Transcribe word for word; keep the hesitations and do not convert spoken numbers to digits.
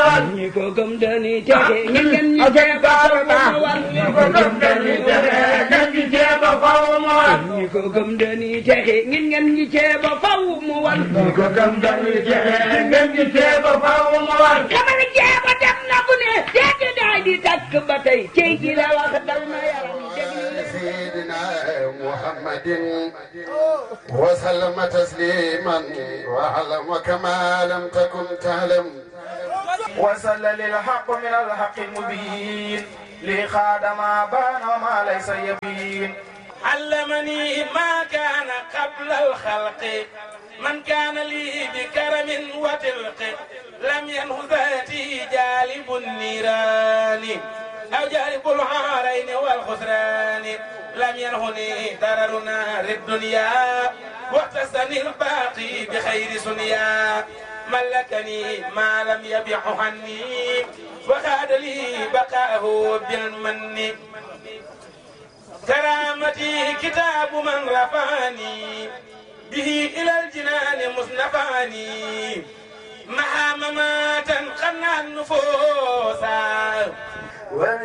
wan ñi ko gëm dañuy texe ngeen ngeen ñi texe ba faw mu wan ñi ko gëm dañuy texe ngeen ñi texe ba faw mu wan ñi ko gëm dañuy texe ngeen ngeen ñi texe ba faw mu wan ñi ko gëm dañuy texe ngeen ñi texe ba faw mu wan xamal jeeba dem na bu ne teete daay di takk ba tey cey gi la wax dal na yaram سيدنا محمد وسلم تسليما وعلم كما لم تكن تعلم وسل للحق من الحق المبين لخاد ما بان وما ليس يبين علمني ما كان قبل الخلق من كان لي بكرم وتلق لم ينه ذاتي جالب النيران أو جالب الحارين والخسران لم ينهني ضرر نار الدنيا واقتصني الباقي بخير سنيا ملكني ما لم يبيح عني وخاد لي بقاءه بالمن كرامتي كتاب من رفعني به إلى الجنان مصنفاني مع مماتا قنع النفوس